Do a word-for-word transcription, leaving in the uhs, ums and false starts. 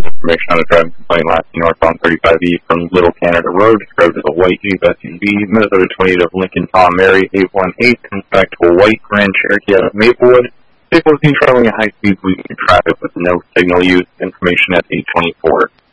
information on a driving complaint last seen north on thirty-five E from Little Canada Road, described as a white Jeep S U V. Minnesota twenty-eight of Lincoln Tom Mary eight one eight comes back to a white Grand Cherokee out of Maplewood. Vehicle was seen traveling at high speeds leading to traffic with no signal use. Information at eight twenty-four.